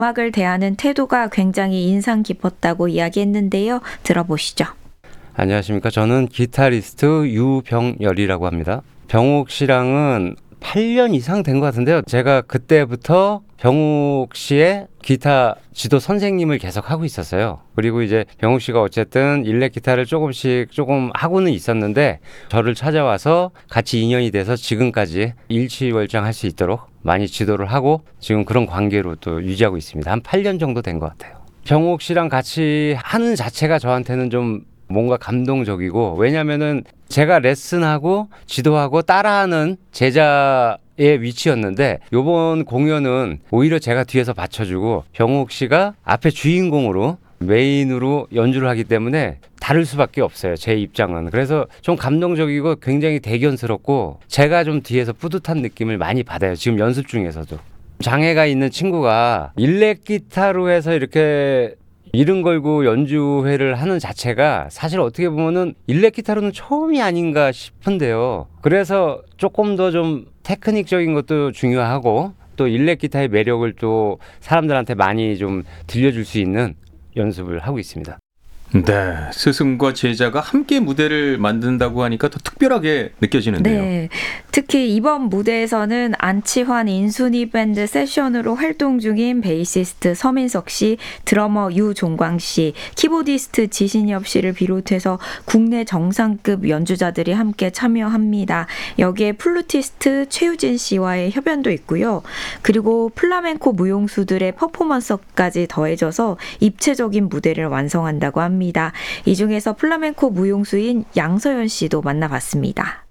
음악을 대하는 태도가 굉장히 인상 깊었다고 이야기했는데요. 들어보시죠. 안녕하십니까. 저는 기타리스트 유병열이라고 합니다. 병욱 씨랑은 8년 이상 된 것 같은데요. 제가 그때부터 병욱 씨의 기타 지도 선생님을 계속 하고 있었어요. 그리고 이제 병욱 씨가 어쨌든 일렉 기타를 조금 하고는 있었는데 저를 찾아와서 같이 인연이 돼서 지금까지 일취월장할 수 있도록 많이 지도를 하고 지금 그런 관계로 또 유지하고 있습니다. 한 8년 정도 된 것 같아요. 병욱 씨랑 같이 하는 자체가 저한테는 좀 뭔가 감동적이고, 왜냐면은 제가 레슨하고 지도하고 따라하는 제자의 위치였는데 요번 공연은 오히려 제가 뒤에서 받쳐주고 병욱 씨가 앞에 주인공으로 메인으로 연주를 하기 때문에 다를 수밖에 없어요. 제 입장은. 그래서 좀 감동적이고 굉장히 대견스럽고 제가 좀 뒤에서 뿌듯한 느낌을 많이 받아요. 지금 연습 중에서도. 장애가 있는 친구가 일렉 기타로 해서 이렇게 이름 걸고 연주회를 하는 자체가 사실 어떻게 보면은 일렉 기타로는 처음이 아닌가 싶은데요. 그래서 조금 더 좀 테크닉적인 것도 중요하고 또 일렉 기타의 매력을 또 사람들한테 많이 좀 들려줄 수 있는 연습을 하고 있습니다. 네, 스승과 제자가 함께 무대를 만든다고 하니까 더 특별하게 느껴지는데요. 네, 특히 이번 무대에서는 안치환 인순이 밴드 세션으로 활동 중인 베이시스트 서민석 씨, 드러머 유종광 씨, 키보디스트 지신엽 씨를 비롯해서 국내 정상급 연주자들이 함께 참여합니다. 여기에 플루티스트 최유진 씨와의 협연도 있고요. 그리고 플라멩코 무용수들의 퍼포먼스까지 더해져서 입체적인 무대를 완성한다고 합니다. 이 중에서 플라멩코 무용수인 양서연 씨도 만나봤습니다.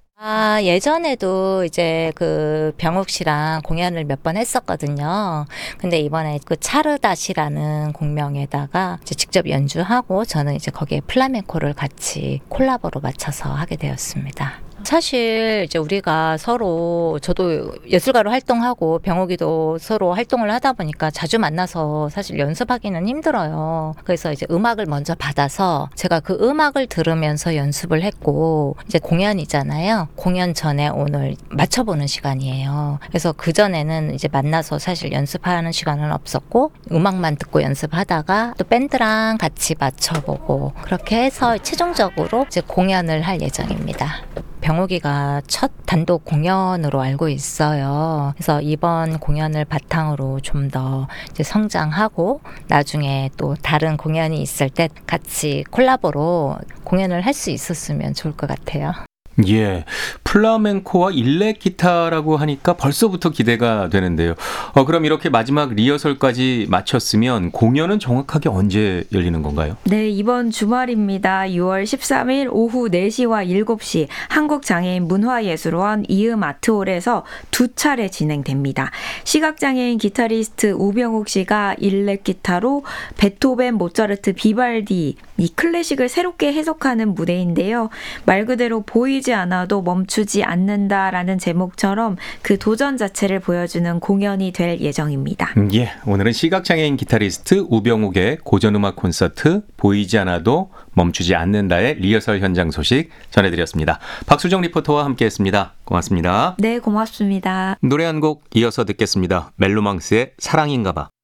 예전에도 이제 그 병욱 씨랑 공연을 몇 번 했었거든요. 근데 이번에 그 차르다시라는 공명에다가 이제 직접 연주하고 저는 이제 거기에 플라멩코를 같이 콜라보로 맞춰서 하게 되었습니다. 사실 이제 우리가 서로, 저도 예술가로 활동하고 병욱이도 서로 활동을 하다 보니까 자주 만나서 사실 연습하기는 힘들어요. 그래서 이제 음악을 먼저 받아서 제가 그 음악을 들으면서 연습을 했고, 이제 공연이잖아요. 공연 전에 오늘 맞춰보는 시간이에요. 그래서 그전에는 이제 만나서 사실 연습하는 시간은 없었고 음악만 듣고 연습하다가 또 밴드랑 같이 맞춰보고 그렇게 해서 최종적으로 이제 공연을 할 예정입니다. 병욱이가 첫 단독 공연으로 알고 있어요. 그래서 이번 공연을 바탕으로 좀 더 이제 성장하고 나중에 또 다른 공연이 있을 때 같이 콜라보로 공연을 할 수 있었으면 좋을 것 같아요. 예, 플라멩코와 일렉 기타라고 하니까 벌써부터 기대가 되는데요. 그럼 이렇게 마지막 리허설까지 마쳤으면 공연은 정확하게 언제 열리는 건가요? 네, 이번 주말입니다. 6월 13일 오후 4시와 7시 한국장애인 문화예술원 이음 아트홀에서 두 차례 진행됩니다. 시각장애인 기타리스트 우병욱 씨가 일렉 기타로 베토벤, 모차르트, 비발디 이 클래식을 새롭게 해석하는 무대인데요. 말 그대로 보이지 않아도 멈추지 않는다라는 제목처럼 그 도전 자체를 보여주는 공연이 될 예정입니다. 예, 오늘은 시각장애인 기타리스트 우병욱의 고전음악 콘서트 보이지 않아도 멈추지 않는다의 리허설 현장 소식 전해드렸습니다. 박수정 리포터와 함께했습니다. 고맙습니다. 네, 고맙습니다. 노래 한 곡 이어서 듣겠습니다. 멜로망스의 사랑인가봐.